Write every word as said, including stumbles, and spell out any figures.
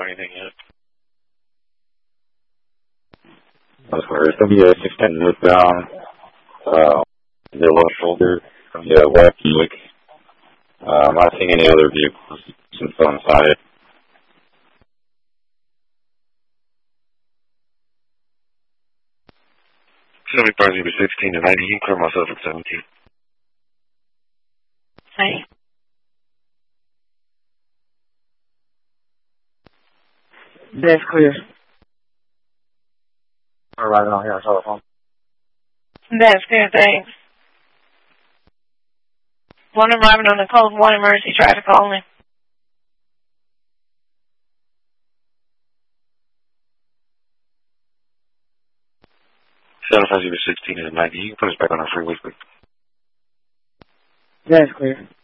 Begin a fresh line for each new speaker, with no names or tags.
anything yet.
That's where it's going to be a sixteen northbound, uh, the left shoulder from the uh, west Helix. Uh, I'm not seeing any other vehicles since on side.
seventy-five zero sixteen to ninety, you can clear myself at seventeen.
Hi. That's clear.
We're right on here on telephone.
That's clear, thanks. One arriving on the coast, one emergency traffic only.
seventy-five zero sixteen to ninety, you can put us back on our freeway, please.
That's clear.